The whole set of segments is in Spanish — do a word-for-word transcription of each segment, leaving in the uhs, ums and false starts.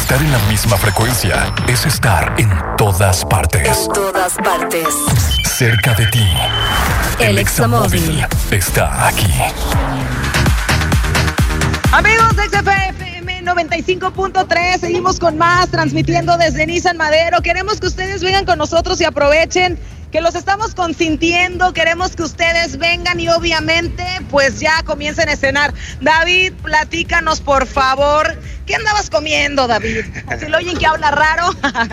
Estar en la misma frecuencia es estar en todas partes. En todas partes. Cerca de ti. El Examóvil está aquí. Amigos de X F M noventa y cinco punto tres, seguimos con más, transmitiendo desde Nissan Madero. Queremos que ustedes vengan con nosotros y aprovechen que los estamos consintiendo. Queremos que ustedes vengan y obviamente pues ya comiencen a cenar. David, platícanos por favor, ¿qué andabas comiendo, David? Si lo oyen que habla raro.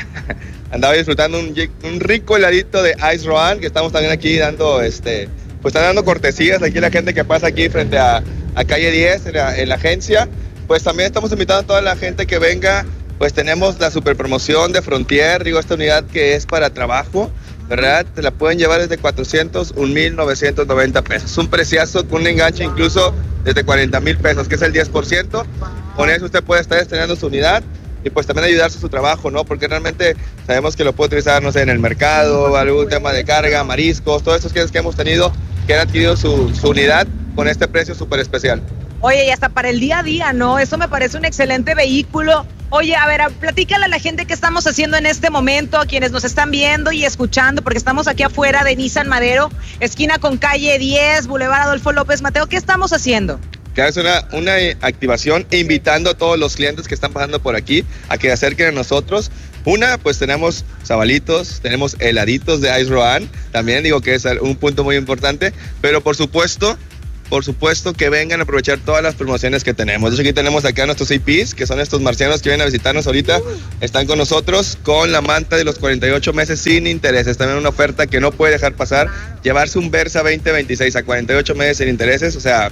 Andaba disfrutando un, un rico heladito de Ice Roan, que estamos también aquí dando, este, pues están dando cortesías aquí a la gente que pasa aquí frente a, a calle diez en la, en la agencia. Pues también estamos invitando a toda la gente que venga. Pues tenemos la super promoción de Frontier, digo, esta unidad que es para trabajo, ¿verdad? Te la pueden llevar desde cuatrocientos, un mil novecientos noventa pesos. Un preciazo con un enganche incluso desde cuarenta mil pesos, que es el diez por ciento. Con eso usted puede estar estrenando su unidad y pues también ayudarse a su trabajo, ¿no? Porque realmente sabemos que lo puede utilizar, no sé, en el mercado, algún tema de carga, mariscos, todos estos clientes que hemos tenido que han adquirido su, su unidad con este precio súper especial. Oye, y hasta para el día a día, ¿no? Eso me parece un excelente vehículo. Oye, a ver, platícale a la gente qué estamos haciendo en este momento, a quienes nos están viendo y escuchando, porque estamos aquí afuera de Nissan Madero, esquina con calle diez, Boulevard Adolfo López Mateo. ¿Qué estamos haciendo? Que es una, una activación invitando a todos los clientes que están pasando por aquí a que se acerquen a nosotros. Una, pues tenemos sabalitos, tenemos heladitos de Ice Roan, también digo que es un punto muy importante, pero por supuesto, por supuesto que vengan a aprovechar todas las promociones que tenemos. De hecho, aquí tenemos acá nuestros A Ps, que son estos marcianos que vienen a visitarnos ahorita, están con nosotros con la manta de los cuarenta y ocho meses sin intereses, también una oferta que no puede dejar pasar, llevarse un Versa veinte veintiséis a cuarenta y ocho meses sin intereses, o sea,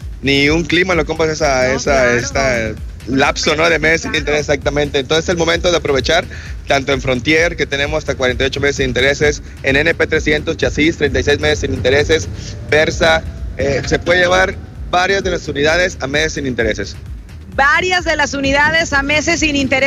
ni un clima lo compras esa, no, esa, claro. esta lapso, ¿no? De meses sin interés, exactamente. Entonces es el momento de aprovechar, tanto en Frontier, que tenemos hasta cuarenta y ocho meses sin intereses, en N P trescientos chasis, treinta y seis meses sin intereses, Versa, eh, se puede llevar varias de las unidades a meses sin intereses. Varias de las unidades a meses sin interés.